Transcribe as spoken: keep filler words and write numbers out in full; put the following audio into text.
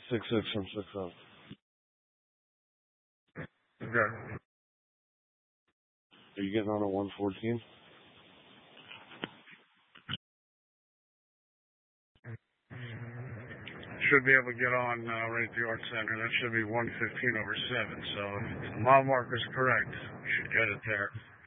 Six six from six up. Okay. Are you getting on at one fourteen? Should be able to get on uh, right at the Art Center. That should be one fifteen over seven. So if the mile marker's correct, we should get it there.